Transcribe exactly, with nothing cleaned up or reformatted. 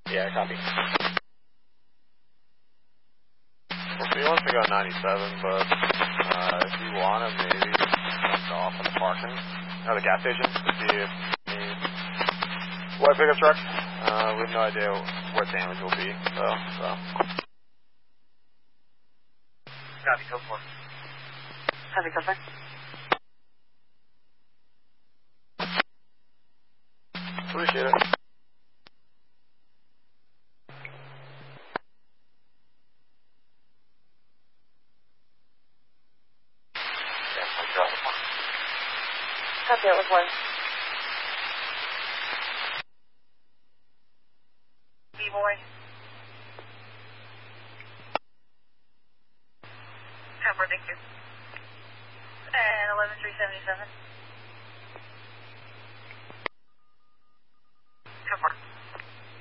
Yeah, copy. Well, so he wants to go ninety-seven, but uh, if you want him, maybe jump off in the parking, or the gas station, to see if the white pickup truck. Uh, we have no idea what damage will be, so, so. Copy, go for it. Copy, go for it. Appreciate it. Copy, it was one. B-boy. Copy, thank you. And eleven three seventy-seven.